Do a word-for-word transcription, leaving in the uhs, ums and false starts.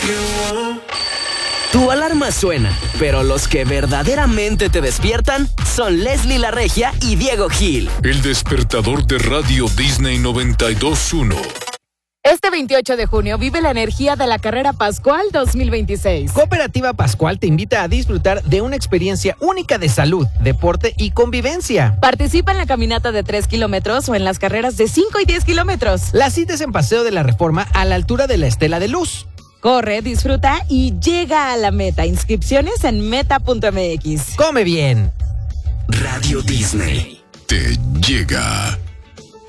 Tu alarma suena, pero los que verdaderamente te despiertan son Leslie La Regia y Diego Gil. El despertador de Radio Disney noventa y dos punto uno. Este veintiocho de junio vive la energía de la Carrera Pascual dos mil veintiséis. Cooperativa Pascual te invita a disfrutar de una experiencia única de salud, deporte y convivencia. Participa en la caminata de tres kilómetros o en las carreras de cinco y diez kilómetros. La cita es en Paseo de la Reforma a la altura de la Estela de Luz. Corre, disfruta y llega a la meta. Inscripciones en meta punto m x. Come bien. Radio Disney te llega.